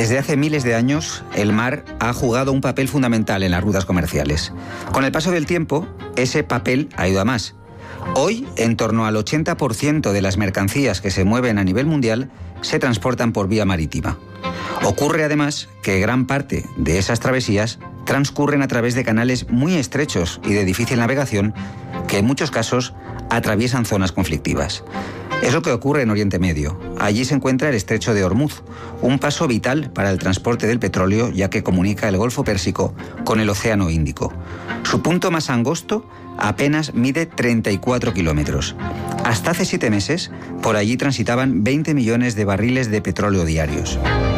Desde hace miles de años, el mar ha jugado un papel fundamental en las rutas comerciales. Con el paso del tiempo, ese papel ha ido a más. Hoy, en torno al 80% de las mercancías que se mueven a nivel mundial se transportan por vía marítima. Ocurre además que gran parte de esas travesías transcurren a través de canales muy estrechos y de difícil navegación que en muchos casos atraviesan zonas conflictivas. Es lo que ocurre en Oriente Medio. Allí se encuentra el Estrecho de Ormuz, un paso vital para el transporte del petróleo, ya que comunica el Golfo Pérsico con el Océano Índico. Su punto más angosto apenas mide 34 kilómetros. Hasta hace 7 meses, por allí transitaban 20 millones de barriles de petróleo diarios.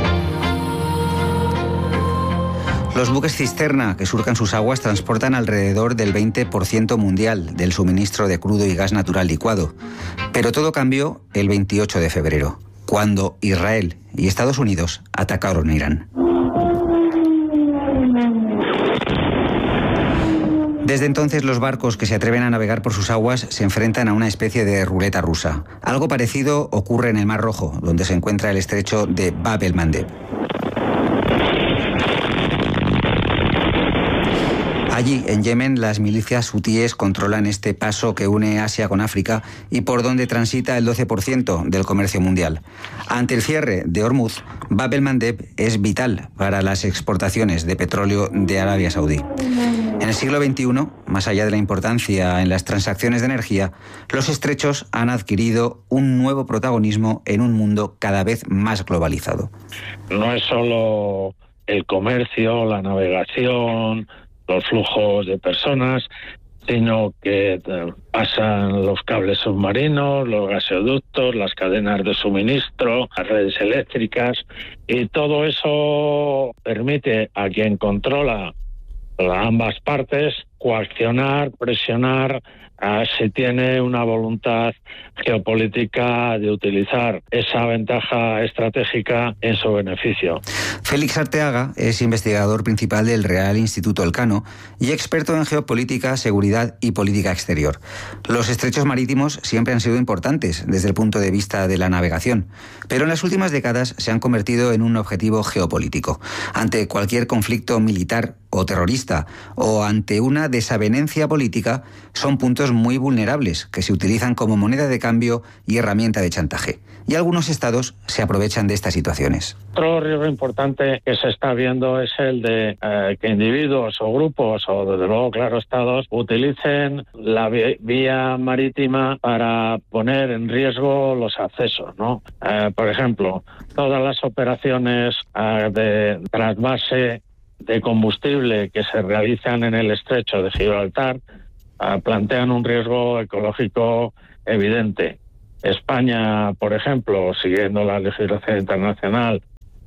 Los buques cisterna que surcan sus aguas transportan alrededor del 20% mundial del suministro de crudo y gas natural licuado. Pero todo cambió el 28 de febrero, cuando Israel y Estados Unidos atacaron Irán. Desde entonces, los barcos que se atreven a navegar por sus aguas se enfrentan a una especie de ruleta rusa. Algo parecido ocurre en el Mar Rojo, donde se encuentra el estrecho de Bab el-Mandeb. Allí, en Yemen, las milicias hutíes controlan este paso que une Asia con África y por donde transita el 12% del comercio mundial. Ante el cierre de Hormuz, Bab el-Mandeb es vital para las exportaciones de petróleo de Arabia Saudí. En el siglo XXI, más allá de la importancia en las transacciones de energía, los estrechos han adquirido un nuevo protagonismo en un mundo cada vez más globalizado. No es solo el comercio, la navegación, los flujos de personas, sino que pasan los cables submarinos, los gasoductos, las cadenas de suministro, las redes eléctricas, y todo eso permite a quien controla ambas partes coaccionar, presionar, si tiene una voluntad geopolítica de utilizar esa ventaja estratégica en su beneficio. Félix Arteaga es investigador principal del Real Instituto Elcano y experto en geopolítica, seguridad y política exterior. Los estrechos marítimos siempre han sido importantes desde el punto de vista de la navegación, pero en las últimas décadas se han convertido en un objetivo geopolítico. Ante cualquier conflicto militar o terrorista o ante una desavenencia política, son puntos muy vulnerables que se utilizan como moneda de cambio y herramienta de chantaje. Y algunos estados se aprovechan de estas situaciones. Otro riesgo importante que se está viendo es el de que individuos o grupos, o desde luego, claro, estados, utilicen la vía marítima para poner en riesgo los accesos, ¿no? Por ejemplo, todas las operaciones de trasvase de combustible que se realizan en el estrecho de Gibraltar plantean un riesgo ecológico evidente. España, por ejemplo, siguiendo la legislación internacional,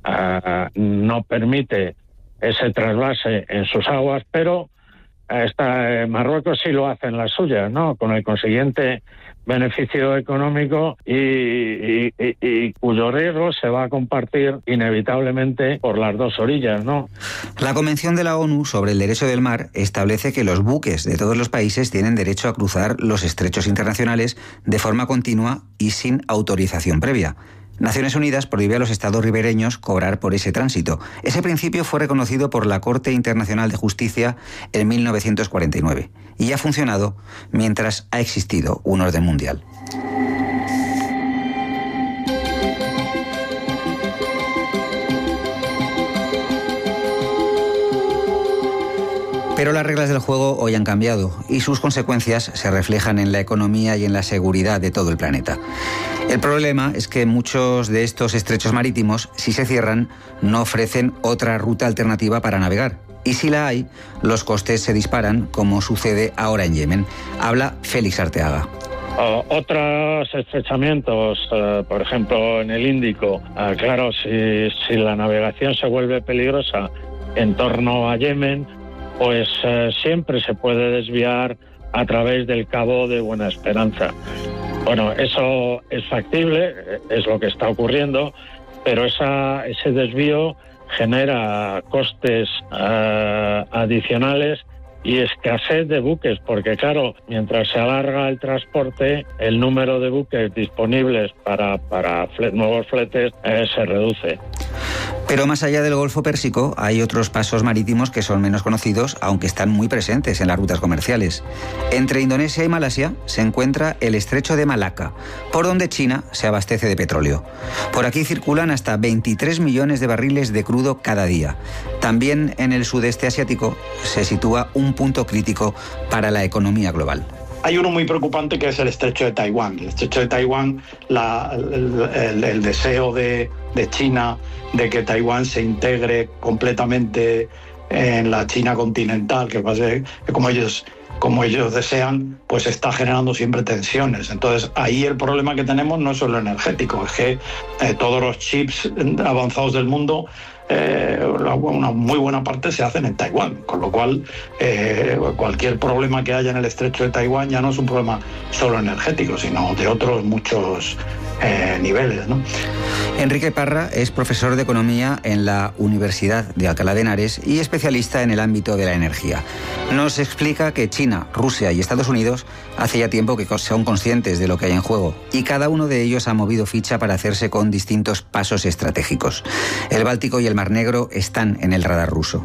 no permite ese trasvase en sus aguas, pero Marruecos sí lo hace en las suyas, ¿no? Con el consiguiente beneficio económico y cuyo riesgo se va a compartir inevitablemente por las dos orillas, ¿no? La Convención de la ONU sobre el Derecho del Mar establece que los buques de todos los países tienen derecho a cruzar los estrechos internacionales de forma continua y sin autorización previa. Naciones Unidas prohíbe a los estados ribereños cobrar por ese tránsito. Ese principio fue reconocido por la Corte Internacional de Justicia en 1949 y ha funcionado mientras ha existido un orden mundial. Pero las reglas del juego hoy han cambiado y sus consecuencias se reflejan en la economía y en la seguridad de todo el planeta. El problema es que muchos de estos estrechos marítimos, si se cierran, no ofrecen otra ruta alternativa para navegar. Y si la hay, los costes se disparan, como sucede ahora en Yemen. Habla Félix Arteaga. Otros estrechamientos, por ejemplo, en el Índico, claro, si la navegación se vuelve peligrosa en torno a Yemen, pues siempre se puede desviar a través del Cabo de Buena Esperanza. Bueno, eso es factible, es lo que está ocurriendo, pero ese desvío genera costes adicionales y escasez de buques, porque claro, mientras se alarga el transporte, el número de buques disponibles para nuevos fletes se reduce. Pero más allá del Golfo Pérsico hay otros pasos marítimos que son menos conocidos, aunque están muy presentes en las rutas comerciales. Entre Indonesia y Malasia se encuentra el Estrecho de Malaca, por donde China se abastece de petróleo. Por aquí circulan hasta 23 millones de barriles de crudo cada día. También en el sudeste asiático se sitúa un punto crítico para la economía global. Hay uno muy preocupante que es el Estrecho de Taiwán. El Estrecho de Taiwán, el deseo de China de que Taiwán se integre completamente en la China continental, que pase como ellos desean, pues está generando siempre tensiones. Entonces ahí el problema que tenemos no es solo energético, es que todos los chips avanzados del mundo, una muy buena parte se hacen en Taiwán, con lo cual cualquier problema que haya en el Estrecho de Taiwán ya no es un problema solo energético, sino de otros muchos niveles, ¿no? Enrique Parra es profesor de Economía en la Universidad de Alcalá de Henares y especialista en el ámbito de la energía. Nos explica que China, Rusia y Estados Unidos hace ya tiempo que son conscientes de lo que hay en juego y cada uno de ellos ha movido ficha para hacerse con distintos pasos estratégicos. El Báltico y el Mar Negro están en el radar ruso.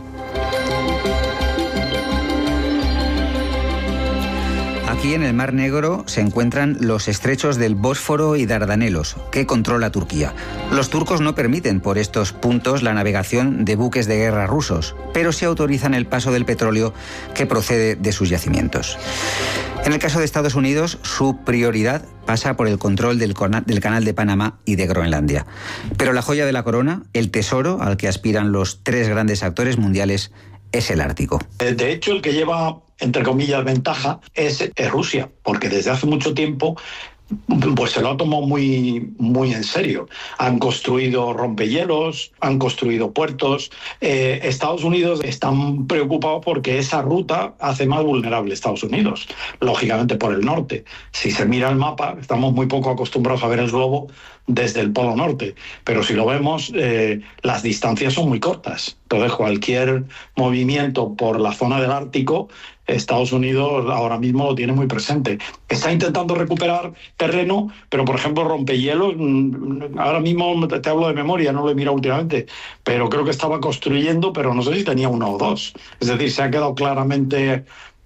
Aquí en el Mar Negro se encuentran los estrechos del Bósforo y Dardanelos, que controla Turquía. Los turcos no permiten por estos puntos la navegación de buques de guerra rusos, pero sí autorizan el paso del petróleo que procede de sus yacimientos. En el caso de Estados Unidos, su prioridad pasa por el control del Canal de Panamá y de Groenlandia. Pero la joya de la corona, el tesoro al que aspiran los tres grandes actores mundiales, es el Ártico. De hecho, el que lleva, entre comillas, ventaja es Rusia, porque desde hace mucho tiempo pues se lo ha tomado muy en serio. Han construido rompehielos, han construido puertos. Estados Unidos están preocupados porque esa ruta hace más vulnerable a Estados Unidos, lógicamente por el norte. Si se mira el mapa, estamos muy poco acostumbrados a ver el globo desde el Polo Norte, pero si lo vemos, las distancias son muy cortas. Entonces, cualquier movimiento por la zona del Ártico, Estados Unidos ahora mismo lo tiene muy presente. Está intentando recuperar terreno, pero por ejemplo rompehielos, ahora mismo te hablo de memoria, no lo he mirado últimamente, pero creo que estaba construyendo, pero no sé si tenía uno o dos. Es decir, se ha quedado claramente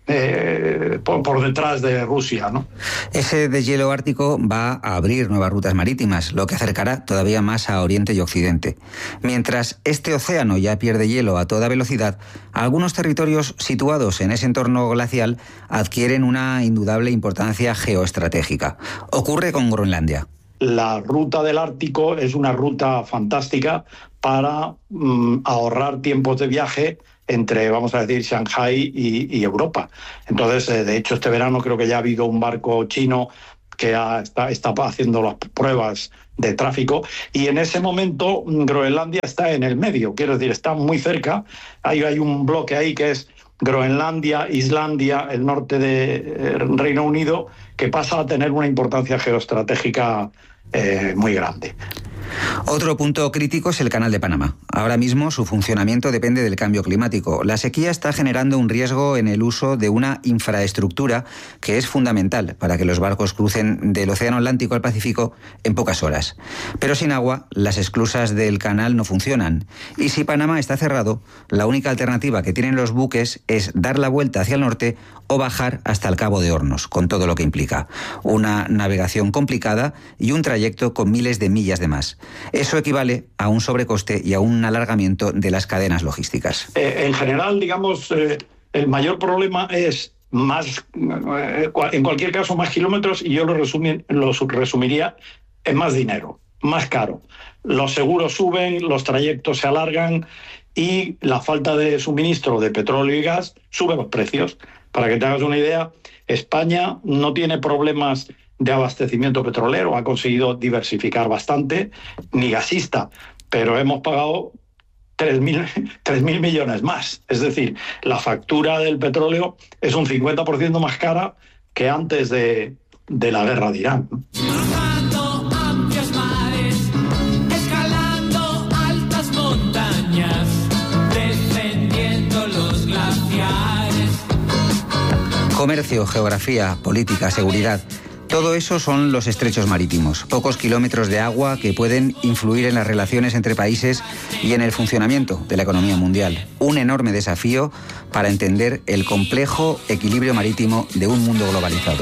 por detrás de Rusia, ¿no? Ese deshielo ártico va a abrir nuevas rutas marítimas, lo que acercará todavía más a Oriente y Occidente. Mientras este océano ya pierde hielo a toda velocidad, algunos territorios situados en ese entorno glacial adquieren una indudable importancia geoestratégica. Ocurre con Groenlandia. La ruta del Ártico es una ruta fantástica para ahorrar tiempos de viaje entre, vamos a decir, Shanghái y Europa. Entonces, de hecho, este verano creo que ya ha habido un barco chino que está haciendo las pruebas de tráfico, y en ese momento Groenlandia está en el medio, quiero decir, está muy cerca. Hay un bloque ahí que es Groenlandia, Islandia, el norte de Reino Unido, que pasa a tener una importancia geoestratégica muy grande. Otro punto crítico es el Canal de Panamá. Ahora mismo su funcionamiento depende del cambio climático. La sequía está generando un riesgo en el uso de una infraestructura que es fundamental para que los barcos crucen del Océano Atlántico al Pacífico en pocas horas. Pero sin agua, las esclusas del canal no funcionan. Y si Panamá está cerrado, la única alternativa que tienen los buques es dar la vuelta hacia el norte o bajar hasta el Cabo de Hornos, con todo lo que implica. Una navegación complicada y un trayecto con miles de millas de más. Eso equivale a un sobrecoste y a un alargamiento de las cadenas logísticas. En general, digamos, el mayor problema es en cualquier caso, más kilómetros, y yo lo resumiría en más dinero, más caro. Los seguros suben, los trayectos se alargan y la falta de suministro de petróleo y gas sube los precios. Para que te hagas una idea, España no tiene problemas de abastecimiento petrolero, ha conseguido diversificar bastante, ni gasista, pero hemos pagado 3.000 millones más. Es decir, la factura del petróleo es un 50% más cara que antes de la guerra de Irán. Cruzando amplios mares, escalando altas montañas, descendiendo los glaciares. Comercio, geografía, política, seguridad. Todo eso son los estrechos marítimos, pocos kilómetros de agua que pueden influir en las relaciones entre países y en el funcionamiento de la economía mundial. Un enorme desafío para entender el complejo equilibrio marítimo de un mundo globalizado.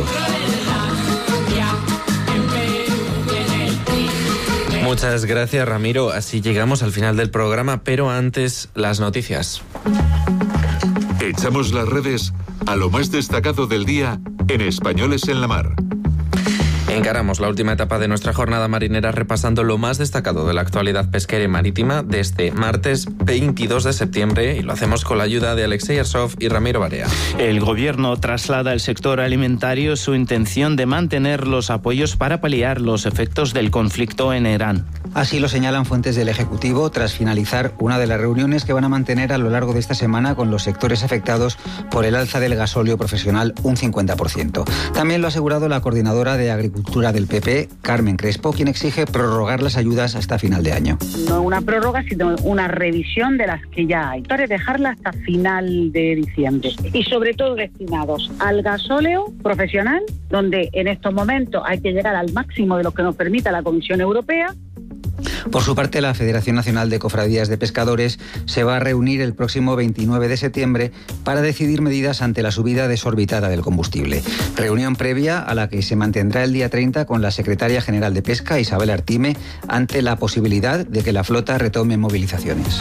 Muchas gracias, Ramiro. Así llegamos al final del programa, pero antes las noticias. Echamos las redes a lo más destacado del día en Españoles en la Mar. Encaramos la última etapa de nuestra jornada marinera repasando lo más destacado de la actualidad pesquera y marítima de este martes 22 de septiembre y lo hacemos con la ayuda de Alexei Arsov y Ramiro Barea. El gobierno traslada al sector alimentario su intención de mantener los apoyos para paliar los efectos del conflicto en Irán. Así lo señalan fuentes del Ejecutivo tras finalizar una de las reuniones que van a mantener a lo largo de esta semana con los sectores afectados por el alza del gasóleo profesional un 50%. También lo ha asegurado la coordinadora de Agricultura del PP, Carmen Crespo, quien exige prorrogar las ayudas hasta final de año. No una prórroga, sino una revisión de las que ya hay. Dejarla hasta final de diciembre. Y sobre todo destinados al gasóleo profesional, donde en estos momentos hay que llegar al máximo de lo que nos permita la Comisión Europea. Por su parte, la Federación Nacional de Cofradías de Pescadores se va a reunir el próximo 29 de septiembre para decidir medidas ante la subida desorbitada del combustible. Reunión previa a la que se mantendrá el día 30 con la secretaria general de Pesca, Isabel Artime, ante la posibilidad de que la flota retome movilizaciones.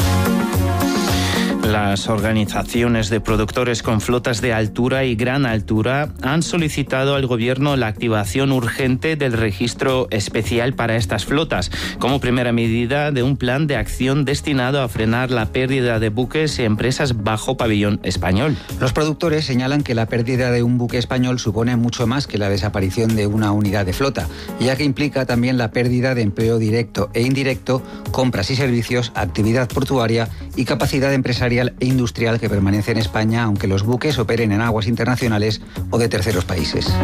Las organizaciones de productores con flotas de altura y gran altura han solicitado al Gobierno la activación urgente del registro especial para estas flotas, como primera medida de un plan de acción destinado a frenar la pérdida de buques y empresas bajo pabellón español. Los productores señalan que la pérdida de un buque español supone mucho más que la desaparición de una unidad de flota, ya que implica también la pérdida de empleo directo e indirecto, compras y servicios, actividad portuaria y capacidad empresarial e industrial que permanece en España, aunque los buques operen en aguas internacionales o de terceros países.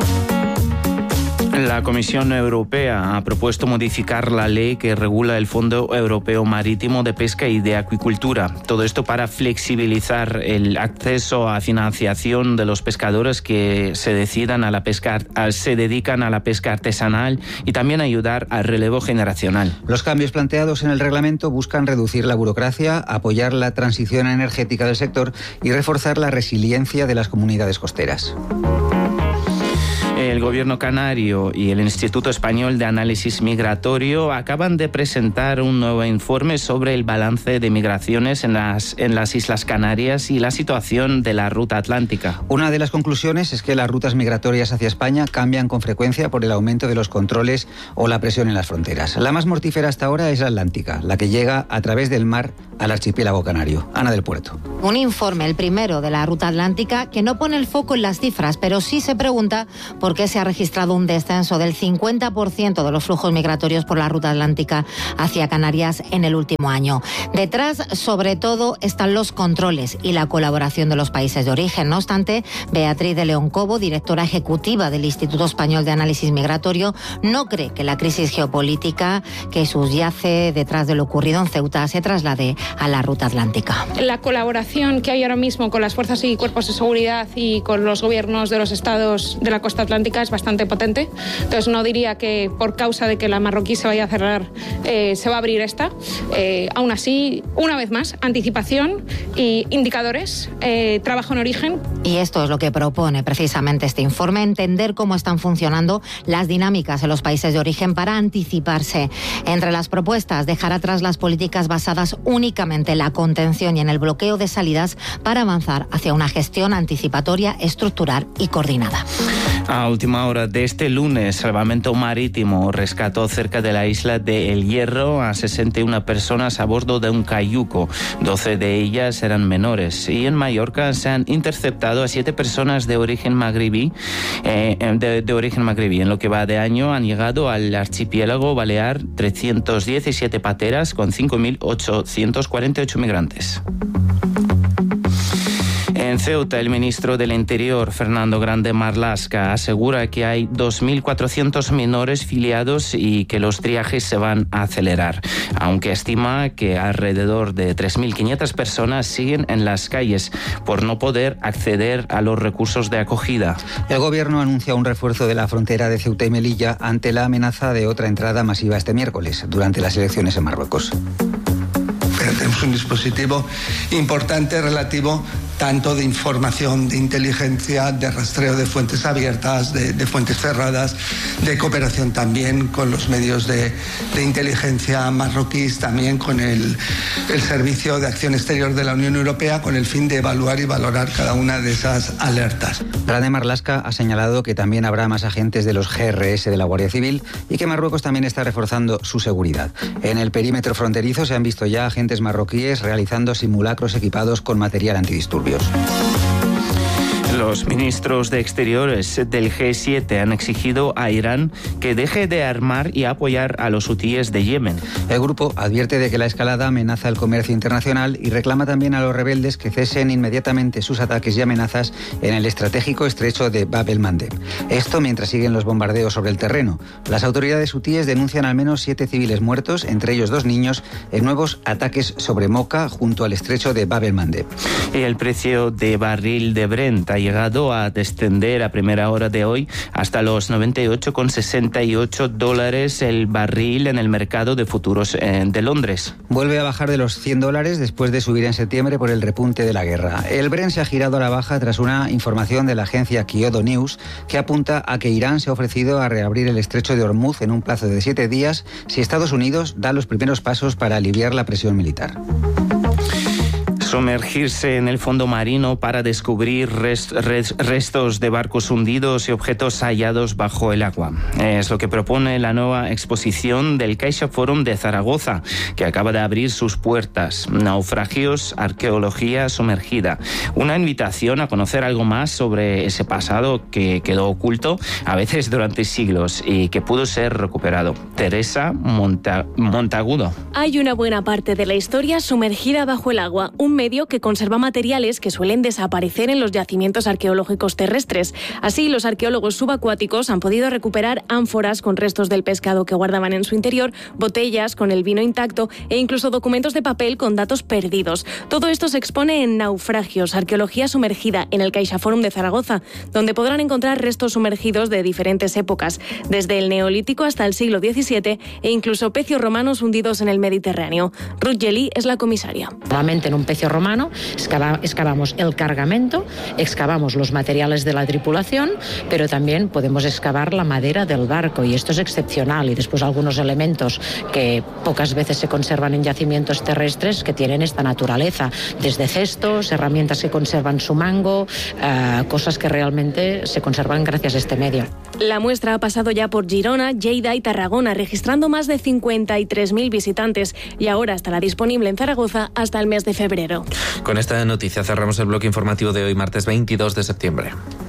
La Comisión Europea ha propuesto modificar la ley que regula el Fondo Europeo Marítimo de Pesca y de Acuicultura. Todo esto para flexibilizar el acceso a financiación de los pescadores que se dedican a la pesca artesanal y también ayudar al relevo generacional. Los cambios planteados en el reglamento buscan reducir la burocracia, apoyar la transición energética del sector y reforzar la resiliencia de las comunidades costeras. El Gobierno canario y el Instituto Español de Análisis Migratorio acaban de presentar un nuevo informe sobre el balance de migraciones en las Islas Canarias y la situación de la ruta atlántica. Una de las conclusiones es que las rutas migratorias hacia España cambian con frecuencia por el aumento de los controles o la presión en las fronteras. La más mortífera hasta ahora es la atlántica, la que llega a través del mar al archipiélago canario. Ana del Puerto. Un informe, el primero de la ruta atlántica, que no pone el foco en las cifras, pero sí se pregunta por qué se ha registrado un descenso del 50% de los flujos migratorios por la ruta atlántica hacia Canarias en el último año. Detrás, sobre todo, están los controles y la colaboración de los países de origen. No obstante, Beatriz de León Cobo, directora ejecutiva del Instituto Español de Análisis Migratorio, no cree que la crisis geopolítica que subyace detrás de lo ocurrido en Ceuta se traslade a la ruta atlántica. La colaboración que hay ahora mismo con las fuerzas y cuerpos de seguridad y con los gobiernos de los estados de la costa atlántica es bastante potente. Entonces no diría que por causa de que la marroquí se vaya a cerrar se va a abrir esta. Aún así, una vez más, anticipación y indicadores, trabajo en origen. Y esto es lo que propone precisamente este informe, entender cómo están funcionando las dinámicas en los países de origen para anticiparse. Entre las propuestas, dejar atrás las políticas basadas únicamente en la contención y en el bloqueo de salidas para avanzar hacia una gestión anticipatoria, estructural y coordinada. A última hora de este lunes, Salvamento Marítimo rescató cerca de la isla de El Hierro a 61 personas a bordo de un cayuco. 12 de ellas eran menores. Y en Mallorca se han interceptado a 7 personas de origen magrebí. En lo que va de año han llegado al archipiélago balear 317 pateras con 5.848 migrantes. En Ceuta, el ministro del Interior, Fernando Grande Marlaska, asegura que hay 2.400 menores filiados y que los triajes se van a acelerar, aunque estima que alrededor de 3.500 personas siguen en las calles por no poder acceder a los recursos de acogida. El gobierno anuncia un refuerzo de la frontera de Ceuta y Melilla ante la amenaza de otra entrada masiva este miércoles, durante las elecciones en Marruecos. Tenemos un dispositivo importante relativo tanto de información, de inteligencia, de rastreo de fuentes abiertas, de fuentes cerradas, de cooperación también con los medios de inteligencia marroquíes, también con el Servicio de Acción Exterior de la Unión Europea, con el fin de evaluar y valorar cada una de esas alertas. Grande Marlaska ha señalado que también habrá más agentes de los GRS de la Guardia Civil y que Marruecos también está reforzando su seguridad. En el perímetro fronterizo se han visto ya agentes marroquíes realizando simulacros equipados con material antidisturbios. Los ministros de Exteriores del G7 han exigido a Irán que deje de armar y apoyar a los hutíes de Yemen. El grupo advierte de que la escalada amenaza el comercio internacional y reclama también a los rebeldes que cesen inmediatamente sus ataques y amenazas en el estratégico estrecho de Bab el-Mandeb. Esto mientras siguen los bombardeos sobre el terreno. Las autoridades hutíes denuncian al menos 7 civiles muertos, entre ellos 2 niños, en nuevos ataques sobre Moca junto al estrecho de Bab el-Mandeb. El precio de barril de Brent ha llegado a descender a primera hora de hoy hasta los $98,68 el barril en el mercado de futuros de Londres. Vuelve a bajar de los $100 después de subir en septiembre por el repunte de la guerra. El Brent se ha girado a la baja tras una información de la agencia Kyodo News que apunta a que Irán se ha ofrecido a reabrir el estrecho de Hormuz en un plazo de 7 días si Estados Unidos da los primeros pasos para aliviar la presión militar. Sumergirse en el fondo marino para descubrir restos de barcos hundidos y objetos hallados bajo el agua. Es lo que propone la nueva exposición del CaixaForum de Zaragoza, que acaba de abrir sus puertas. Naufragios, arqueología sumergida. Una invitación a conocer algo más sobre ese pasado que quedó oculto, a veces durante siglos, y que pudo ser recuperado. Teresa Montagudo. Hay una buena parte de la historia sumergida bajo el agua, un medio que conserva materiales que suelen desaparecer en los yacimientos arqueológicos terrestres. Así, los arqueólogos subacuáticos han podido recuperar ánforas con restos del pescado que guardaban en su interior, botellas con el vino intacto e incluso documentos de papel con datos perdidos. Todo esto se expone en Naufragios, arqueología sumergida, en el CaixaForum de Zaragoza, donde podrán encontrar restos sumergidos de diferentes épocas, desde el Neolítico hasta el siglo XVII e incluso pecios romanos hundidos en el Mediterráneo. Ruth Gelí es la comisaria. Nuevamente en un pecio romano, excavamos el cargamento, excavamos los materiales de la tripulación, pero también podemos excavar la madera del barco, y esto es excepcional, y después algunos elementos que pocas veces se conservan en yacimientos terrestres que tienen esta naturaleza, desde cestos, herramientas que conservan su mango, cosas que realmente se conservan gracias a este medio. La muestra ha pasado ya por Girona, Lleida y Tarragona, registrando más de 53.000 visitantes, y ahora estará disponible en Zaragoza hasta el mes de febrero. Con esta noticia cerramos el bloque informativo de hoy, martes 22 de septiembre.